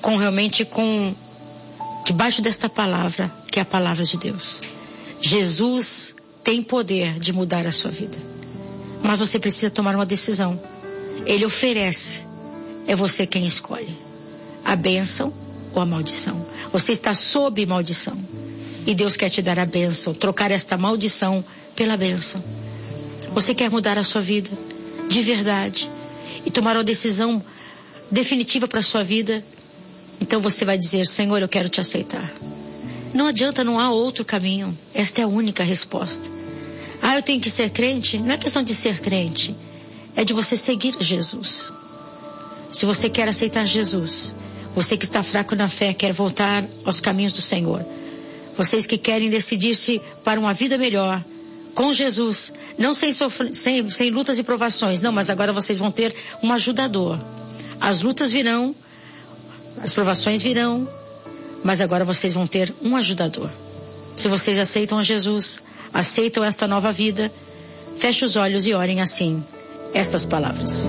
com debaixo desta palavra, que é a palavra de Deus. Jesus tem poder de mudar a sua vida, mas você precisa tomar uma decisão. Ele oferece, é você quem escolhe a bênção ou a maldição. Você está sob maldição e Deus quer te dar a bênção, trocar esta maldição pela bênção. Você quer mudar a sua vida de verdade e tomar uma decisão definitiva para a sua vida? Então você vai dizer: Senhor, eu quero te aceitar. Não adianta, não há outro caminho. Esta é a única resposta. Eu tenho que ser crente? Não é questão de ser crente, é de você seguir Jesus. Se você quer aceitar Jesus, você que está fraco na fé, quer voltar aos caminhos do Senhor, vocês que querem decidir-se para uma vida melhor com Jesus, não sem lutas e provações, não, mas agora vocês vão ter um ajudador. As lutas virão, as provações virão, mas agora vocês vão ter um ajudador. Se vocês aceitam a Jesus, aceitam esta nova vida, feche os olhos e orem assim estas palavras: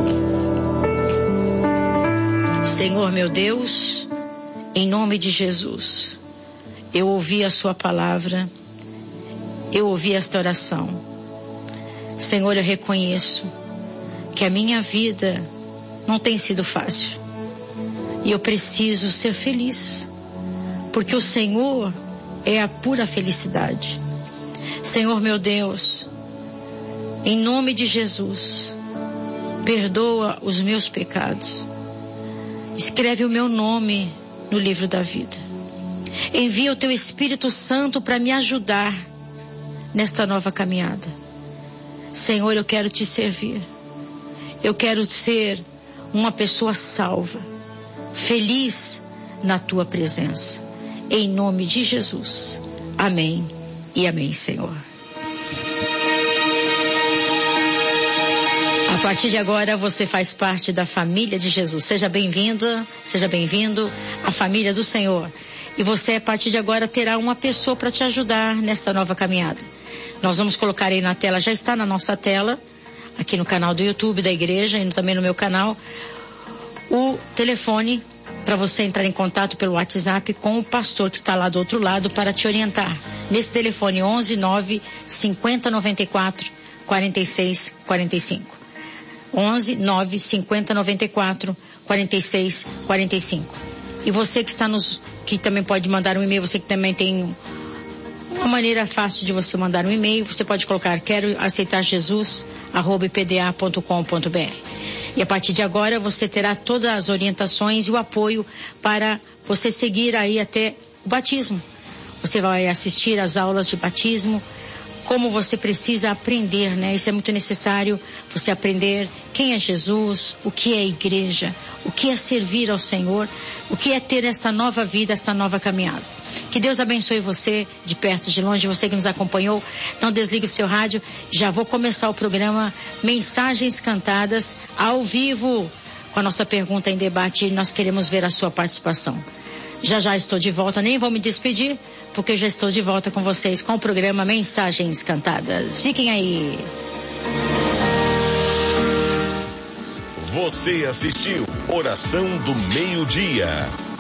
Senhor meu Deus, em nome de Jesus, eu ouvi a sua palavra, eu ouvi esta oração. Senhor, eu reconheço que a minha vida não tem sido fácil e eu preciso ser feliz, porque o Senhor é a pura felicidade. Senhor meu Deus, em nome de Jesus, perdoa os meus pecados, escreve o meu nome no livro da vida, envia o teu Espírito Santo para me ajudar nesta nova caminhada. Senhor, eu quero te servir, eu quero ser uma pessoa salva, feliz na tua presença, em nome de Jesus. Amém e amém, Senhor. A partir de agora você faz parte da família de Jesus. Seja bem-vinda, seja bem-vindo à família do Senhor. E você, a partir de agora, terá uma pessoa para te ajudar nesta nova caminhada. Nós vamos colocar aí na tela, já está na nossa tela, aqui no canal do YouTube da igreja e também no meu canal, o telefone para você entrar em contato pelo WhatsApp com o pastor que está lá do outro lado para te orientar. Nesse telefone 11 9 50 94 46 45. 11 9 50 94 46 45. E você que está que também pode mandar um e-mail, você que também tem uma maneira fácil de você mandar um e-mail, você pode colocar quero aceitar Jesus @pda.com.br. E a partir de agora você terá todas as orientações e o apoio para você seguir aí até o batismo. Você vai assistir às aulas de batismo, como você precisa aprender, né? Isso é muito necessário, você aprender quem é Jesus, o que é igreja, o que é servir ao Senhor, o que é ter esta nova vida, esta nova caminhada. Que Deus abençoe você, de perto, de longe, você que nos acompanhou. Não desligue o seu rádio, já vou começar o programa Mensagens Cantadas, ao vivo, com a nossa pergunta em debate, e nós queremos ver a sua participação. Já estou de volta, nem vou me despedir, porque já estou de volta com vocês com o programa Mensagens Cantadas. Fiquem aí. Você assistiu Oração do Meio-Dia.